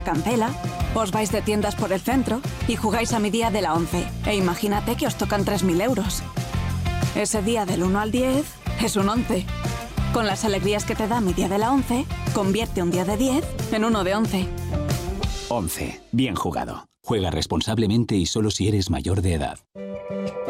cancela, os vais de tiendas por el centro y jugáis a mi día de la 11. E imagínate que os tocan 3.000 euros. Ese día del 1 al 10 es un 11. Con las alegrías que te da mi día de la 11, convierte un día de 10 en uno de 11. 11. Bien jugado. Juega responsablemente y solo si eres mayor de edad.